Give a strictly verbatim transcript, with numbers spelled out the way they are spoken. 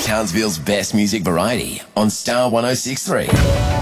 Townsville's best music variety on Star one oh six point three.